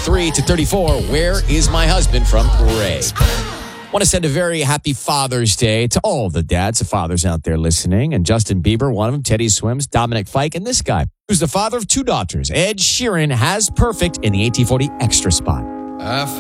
33 to 34, Where Is My Husband from Parade. Want to send a very happy Father's Day to all the dads and fathers out there listening. And Justin Bieber, one of them, Teddy Swims, Dominic Fike, and this guy, who's the father of two daughters. Ed Sheeran has Perfect in the 1840 extra spot.